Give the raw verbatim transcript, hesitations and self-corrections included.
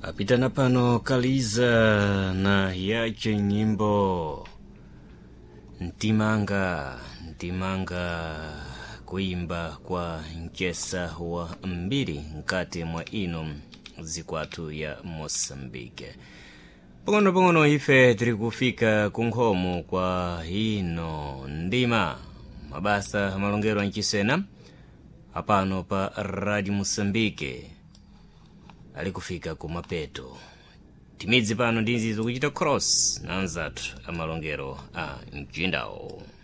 apitana pano Kaliza na yache nyimbo Ntimanga Ntimanga kuimba kwa Nkesa wa mbili nkati mwa ino zikwatu ya Mosambike. Pongono pongono ife tiri kufika kunkhomo kwa ino ndima mabasa malongero anchisena apano pa Radio Mosambike ali kufika kumapeto. Timidzi pano ndizi zikuchita cross na anzatu amalongero a mchindao.